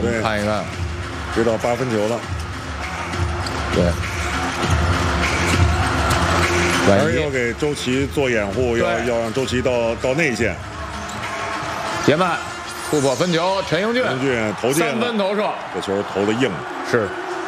我们看一看， 知道8分球了。 对， 还是要给周琦做掩护，要让周琦到内线。 杰曼突破分球，陈英俊投进了 3分投射， 这球投的硬。 是。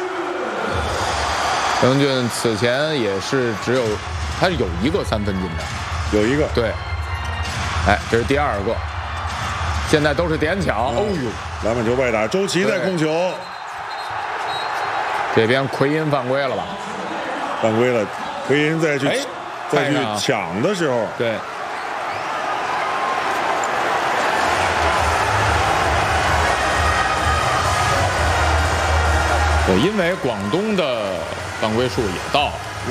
陈英俊此前也是他是有一个3分进的， 有一个对。哎，这是第2个，现在都是点抢。哦呦， 篮板球外打，周琦在控球， 这边奎因犯规了吧？ 犯规了，奎因再去抢的时候， 对。对，因为广东的犯规数也到了。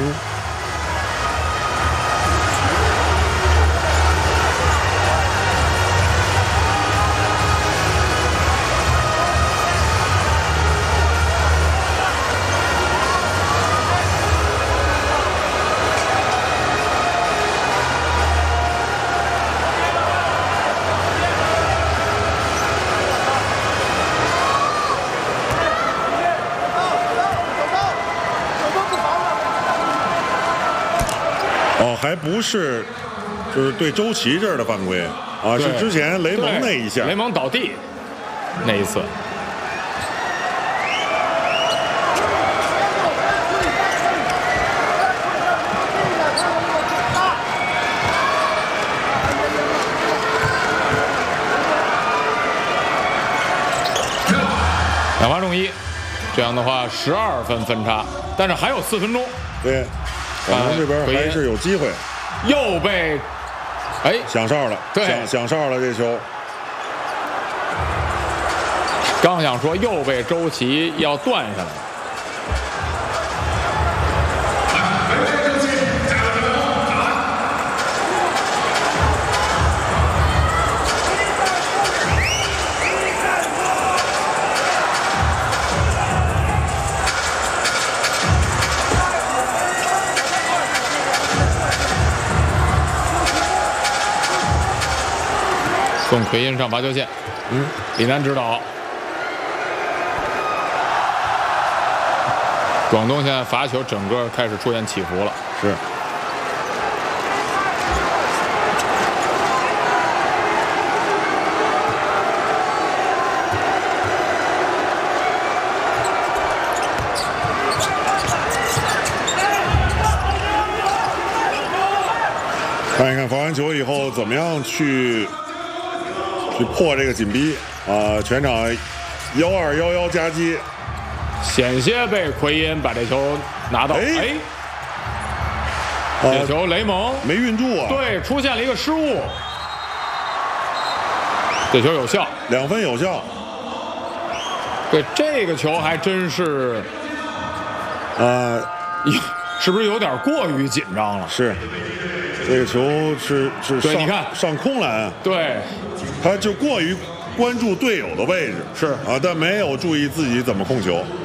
还不是，就是对周琦这儿的犯规啊，是之前雷蒙那一下， 雷蒙倒地那一次。2罚中1，这样的话12分分差，但是还有4分钟。 对。广东这边还是有机会， 又被响哨了， 对， 响哨了这球。 刚想说又被周琦要断下来了。送奎因上罚球线，李楠指导。广东现在罚球整个开始出现起伏了， 是。看一看罚完球以后怎么样去破这个紧逼啊！全场1211夹击， 险些被奎因把这球拿到。这球雷蒙没运住啊， 对，出现了一个失误。这球有效 ，2分有效。 对，这个球还真是，是不是有点过于紧张了？ 是。这个球是对，你看上空篮， 对， 他就过于关注队友的位置， 是啊，但没有注意自己怎么控球。